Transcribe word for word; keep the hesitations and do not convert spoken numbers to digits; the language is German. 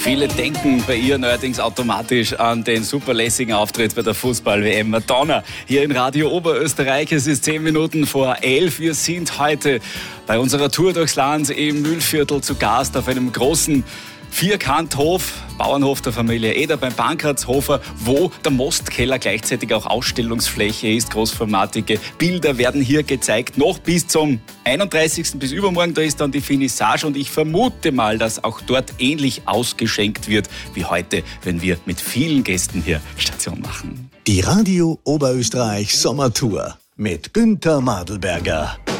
Viele denken bei ihr neuerdings automatisch an den superlässigen Auftritt bei der Fußball-W M. Madonna hier in Radio Oberösterreich. Es ist zehn Minuten vor elf. Wir sind heute bei unserer Tour durchs Land im Mühlviertel zu Gast auf einem großen Vierkanthof, Bauernhof der Familie Eder beim Pankrazhofer, wo der Mostkeller gleichzeitig auch Ausstellungsfläche ist. Großformatige Bilder werden hier gezeigt, noch bis zum einunddreißigsten bis übermorgen. Da ist dann die Finissage und ich vermute mal, dass auch dort ähnlich ausgeschenkt wird wie heute, wenn wir mit vielen Gästen hier Station machen. Die Radio Oberösterreich Sommertour mit Günther Madelberger.